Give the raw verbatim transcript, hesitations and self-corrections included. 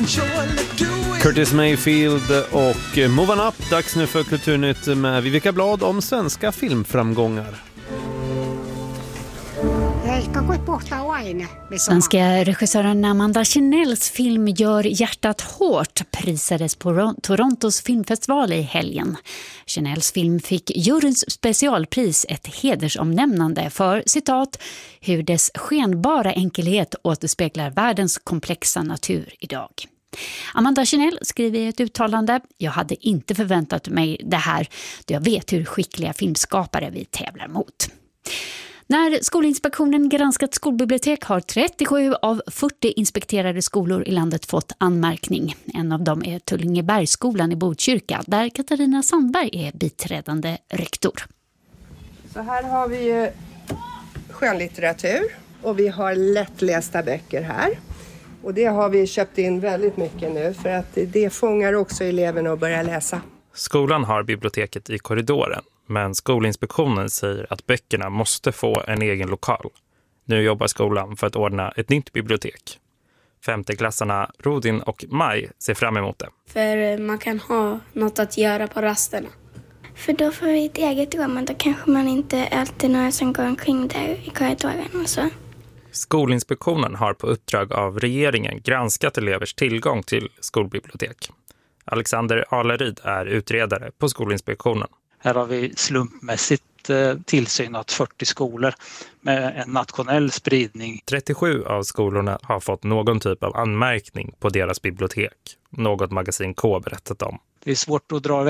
Curtis Mayfield och Move On Up. Dags nu för Kulturnytt med Vivica Blad om svenska filmframgångar. Svenska regissören Amanda Chanels film Gör hjärtat hårt prisades på Torontos filmfestival i helgen. Chanels film fick juryns specialpris, ett hedersomnämnande för, citat, hur dess skenbara enkelhet återspeglar världens komplexa natur idag. Amanda Chanel skriver i ett uttalande: jag hade inte förväntat mig det här då jag vet hur skickliga filmskapare vi tävlar mot. När Skolinspektionen granskat skolbibliotek har trettiosju av fyrtio inspekterade skolor i landet fått anmärkning. En av dem är Tullingebergsskolan i Botkyrka, där Katarina Sandberg är biträdande rektor. Så här har vi ju skönlitteratur och vi har lättlästa böcker här. Och det har vi köpt in väldigt mycket nu för att det fångar också eleverna att börja läsa. Skolan har biblioteket i korridoren, men Skolinspektionen säger att böckerna måste få en egen lokal. Nu jobbar skolan för att ordna ett nytt bibliotek. Femteklassarna Rodin och Maj ser fram emot det. För man kan ha något att göra på rasterna. För då får vi ett eget rum, men då kanske man inte alltid några som går omkring där i korridoren och så. Skolinspektionen har på uppdrag av regeringen granskat elevers tillgång till skolbibliotek. Alexander Aleryd är utredare på Skolinspektionen. Här har vi slumpmässigt eh, tillsynat fyrtio skolor med en nationell spridning. trettiosju av skolorna har fått någon typ av anmärkning på deras bibliotek. Något Magasin K berättat om. Det är svårt att dra